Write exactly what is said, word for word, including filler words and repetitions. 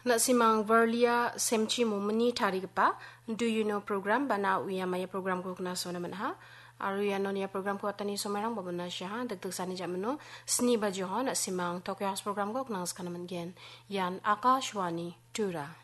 Nasimang Verlia Semchi Mumani Tarigpa, do you know program bana uya maya program ko na so naman ha? Aru yan niya program ko atani somerang babuna siya ha, dagdag sani jamano, sni ba johon nasimang Tokyo House program ko na naman gen, yan Akashwani Tura.